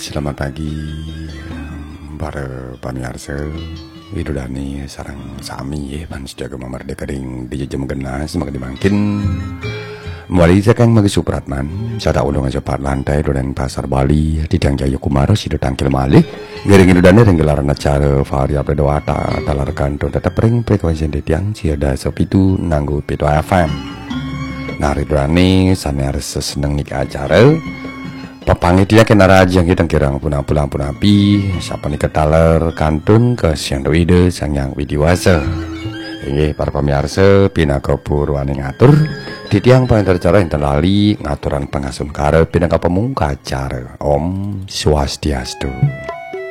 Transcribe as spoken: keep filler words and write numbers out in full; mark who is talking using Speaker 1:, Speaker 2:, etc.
Speaker 1: Selamat pagi para pamirsa. Widodani sarang sami ya pan sejaga mamardeka ring di jam genas maka dimangkin mulai sekang magi supratman sada ulung cepat lantai dan pasar Bali di dang Jaya Kumara sido tangkil malih gering idodane ring gelaran acara variable doata talarkan do tetap ring frekuensi tiang siada sepitu nanggo pitu F M. Nah ridwane sanes seneng nik acara papangit dia kena rajang kita kirang punang pulang pun api siapa nih ketaler kantun ke siandoide sang yang widiwasa ini para pemirsa pinaka purwane ngatur di tiang paling tercara yang terlali ngaturan pengasun karep pinaka pemungka acara Om Swastiastu.